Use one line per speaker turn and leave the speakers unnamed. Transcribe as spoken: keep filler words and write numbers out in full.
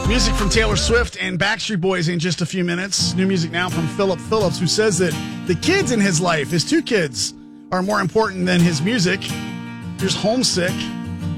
Music from Taylor Swift and Backstreet Boys in just a few minutes. New music now from Philip Phillips, who says that the kids in his life, his two kids, are more important than his music. Here's Homesick.